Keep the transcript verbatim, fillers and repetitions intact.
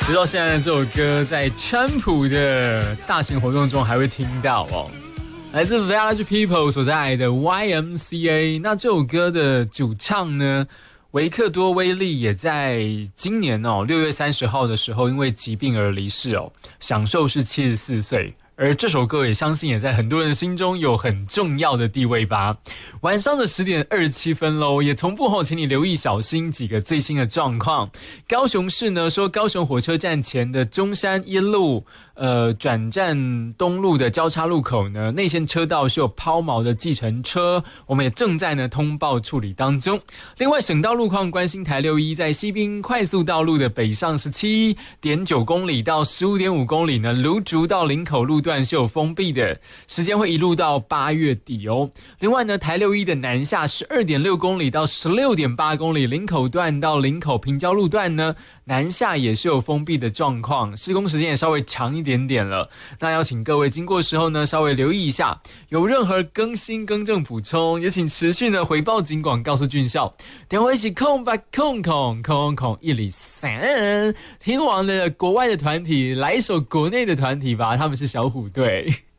直到现在这首歌在川普的大型活动中还会听到哦。来自 Village People 所在的 Y M C A， 那这首歌的主唱呢，维克多·威利也在今年哦六月三十号的时候因为疾病而离世哦，享寿是七十四岁。而这首歌也相信也在很多人心中有很重要的地位吧。晚上的十点二十七分喽，也同步后请你留意小心几个最新的状况。高雄市呢说，高雄火车站前的中山一路呃转站东路的交叉路口呢，内线车道是有抛锚的计程车，我们也正在呢通报处理当中。另外省道路况，关心台六一在西滨快速道路的北上十七点九公里到十五点五公里呢，芦竹到林口路段是有封闭的，时间会一路到八月底哦。另外呢，台六一的南下十二点六公里到十六点八公里，林口段到林口平交路段呢，南下也是有封闭的状况，施工时间也稍微长一点点了。那要请各位经过的时候呢，稍微留意一下，有任何更新更正补充，也请持续呢回报警广，告诉军校。电话是空八空空空空一里三。听完了国外的团体，来一首国内的团体吧，他们是小虎队。